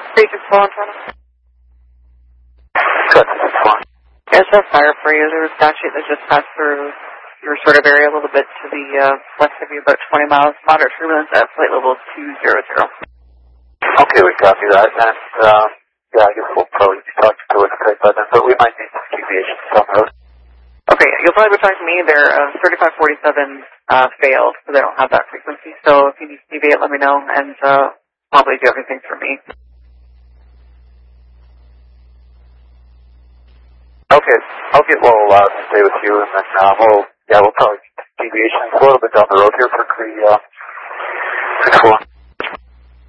364 on Toronto. Good, that's fine. It's a fire for you. There was a statute that just passed through your sort of area a little bit to the west of you, about 20 miles. Moderate turbulence at flight level 200. Okay, we copy that. And, yeah, I guess we'll probably be talking to it by then, but we might need some deviations somehow. Okay, you'll probably be talking to me. Their 3547 failed, so they don't have that frequency. So if you need to deviate, let me know, and probably do everything for me. Okay, we'll stay with you, and then we'll probably deviations a little bit down the road here for Cree 6-1.